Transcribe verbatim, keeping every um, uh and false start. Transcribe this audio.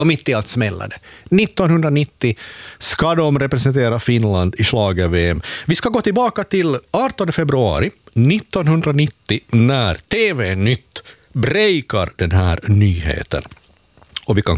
Och mitt i allt smällade. nittonhundranittio ska de representera Finland i schlager-V M. Vi ska gå tillbaka till artonde februari nittonhundranittio när T V-nytt breakar den här nyheten. Och vi kan